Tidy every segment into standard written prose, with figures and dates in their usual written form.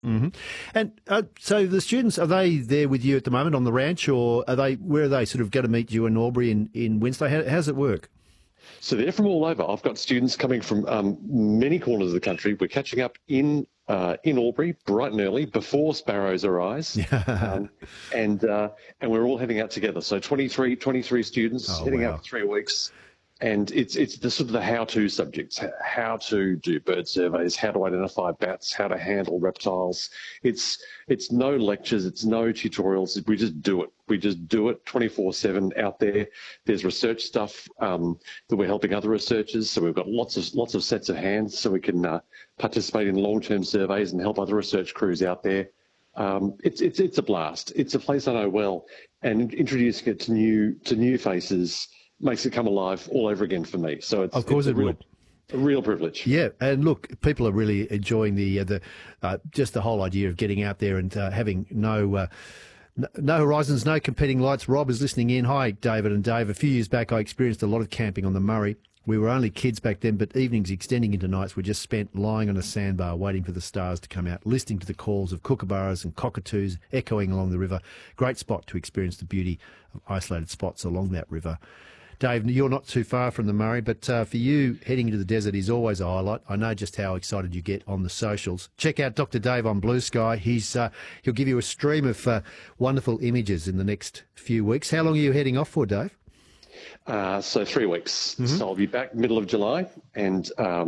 Hmm. And so the students, are they there with you at the moment on the ranch, or where are they sort of going to meet you in Albury in Wednesday? How does it work? So they're from all over. I've got students coming from many corners of the country. We're catching up in Albury bright and early before sparrows arise, and we're all heading out together. So 23 students heading out for 3 weeks. And it's the sort of the how-to subjects, how to do bird surveys, how to identify bats, how to handle reptiles. It's no lectures, it's no tutorials. We just do it. We just do it 24/7 out there. There's research stuff that we're helping other researchers. So we've got lots of sets of hands, so we can participate in long-term surveys and help other research crews out there. It's a blast. It's a place I know well, and introducing it to new faces makes it come alive all over again for me. So of course it would. A real privilege. Yeah, and look, people are really enjoying just the whole idea of getting out there and having no horizons, no competing lights. Rob is listening in. Hi, David and Dave. A few years back, I experienced a lot of camping on the Murray. We were only kids back then, but evenings extending into nights were just spent lying on a sandbar waiting for the stars to come out, listening to the calls of kookaburras and cockatoos echoing along the river. Great spot to experience the beauty of isolated spots along that river. Dave, you're not too far from the Murray, but for you, heading into the desert is always a highlight. I know just how excited you get on the socials. Check out Dr. Dave on Blue Sky. He'll give you a stream of wonderful images in the next few weeks. How long are you heading off for, Dave? So 3 weeks. Mm-hmm. So I'll be back middle of July, and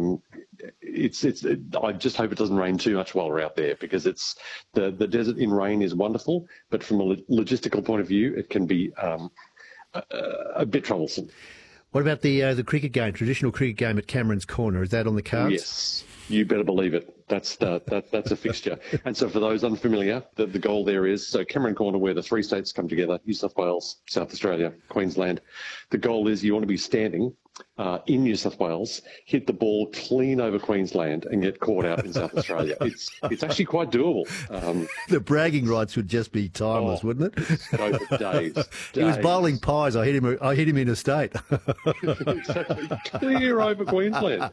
I just hope it doesn't rain too much while we're out there, because it's the desert in rain is wonderful, but from a logistical point of view, it can be a bit troublesome. What about the cricket game, traditional cricket game at Cameron's Corner? Is that on the cards? Yes, you better believe it. That's a fixture. And so for those unfamiliar, the goal there is, so Cameron Corner, where the 3 states come together, New South Wales, South Australia, Queensland, the goal is you want to be standing in New South Wales, hit the ball clean over Queensland and get caught out in South Australia. It's actually quite doable. The bragging rights would just be timeless, wouldn't it? Go for days. He was bowling pies. I hit him in a state. Exactly. Clear over Queensland.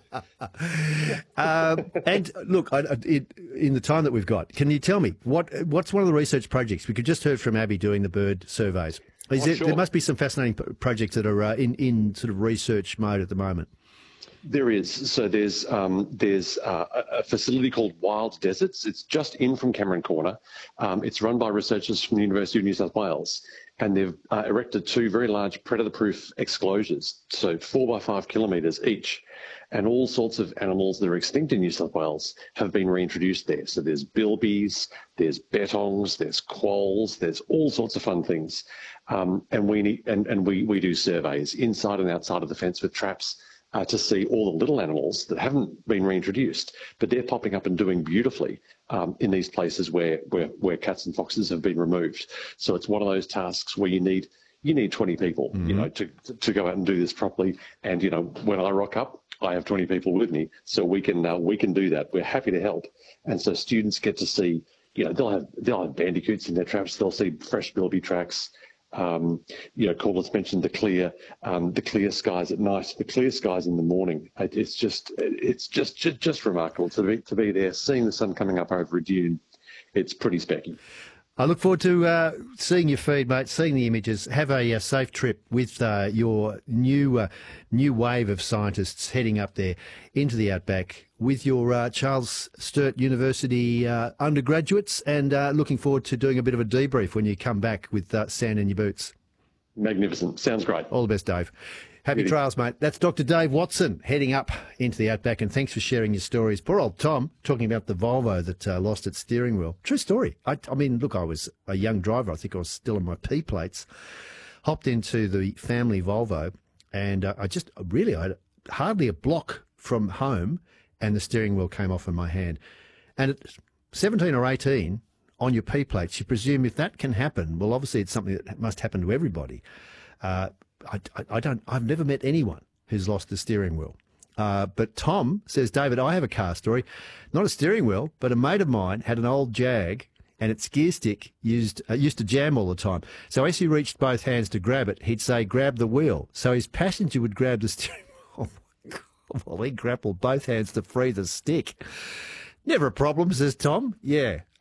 And look, in the time that we've got, can you tell me what's one of the research projects? We could just heard from Abby doing the bird surveys. Sure. There must be some fascinating projects that are in sort of research mode at the moment. There is. So there's a facility called Wild Deserts. It's just in from Cameron Corner. It's run by researchers from the University of New South Wales, and they've erected 2 very large predator-proof exclosures, so 4 by 5 kilometres each. And all sorts of animals that are extinct in New South Wales have been reintroduced there. So there's bilbies, there's bettongs, there's quolls, there's all sorts of fun things. And we do surveys inside and outside of the fence with traps to see all the little animals that haven't been reintroduced, but they're popping up and doing beautifully in these places where cats and foxes have been removed. So it's one of those tasks where you need 20 people, mm-hmm. to go out and do this properly. And when I rock up, I have 20 people with me, so we can do that. We're happy to help, and so students get to see. They'll have bandicoots in their traps. They'll see fresh bilby tracks. Corbett's mentioned the clear skies at night, the clear skies in the morning. It's just remarkable to be there, seeing the sun coming up over a dune. It's pretty specky. I look forward to seeing your feed, mate, seeing the images. Have a safe trip with your new wave of scientists heading up there into the outback with your Charles Sturt University undergraduates, and looking forward to doing a bit of a debrief when you come back with sand in your boots. Magnificent. Sounds great. All the best, Dave. Happy trails, mate. That's Dr. Dave Watson heading up into the outback, and thanks for sharing your stories. Poor old Tom talking about the Volvo that lost its steering wheel. True story. I mean, look, I was a young driver. I think I was still on my P plates. Hopped into the family Volvo, and I had hardly a block from home, and the steering wheel came off in my hand. And at 17 or 18, on your P plates, you presume if that can happen, well, obviously it's something that must happen to everybody. I've never met anyone who's lost the steering wheel. But Tom says, David, I have a car story. Not a steering wheel, but a mate of mine had an old Jag, and its gear stick used to jam all the time. So as he reached both hands to grab it, he'd say, grab the wheel. So his passenger would grab the steering wheel. Well, he grappled both hands to free the stick. Never a problem, says Tom. Yeah.